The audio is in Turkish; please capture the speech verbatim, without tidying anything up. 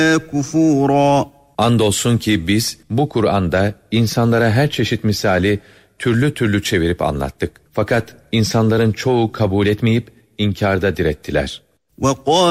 كفورا. Andolsun ki biz bu Kur'an'da insanlara her çeşit misali türlü türlü çevirip anlattık. Fakat insanların çoğu kabul etmeyip inkarda direttiler. وَقَالَ